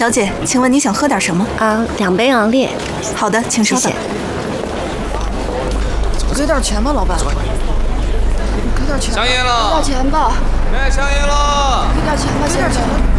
小姐，请问你想喝点什么？ 啊，2杯昂烈。 好的，请稍等。 给点钱吧，老板。给点钱。 香烟了。 给点钱吧。 卖香烟了。 给点钱吧，先生。